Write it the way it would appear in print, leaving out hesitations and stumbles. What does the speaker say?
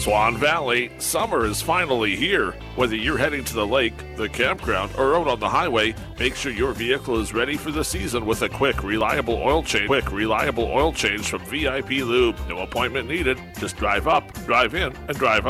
Swan Valley, summer is finally here. Whether you're heading to the lake, the campground, or out on the highway, make sure your vehicle is ready for the season with a quick, reliable oil change. From VIP Lube. No appointment needed. Just drive up, drive in, and drive out.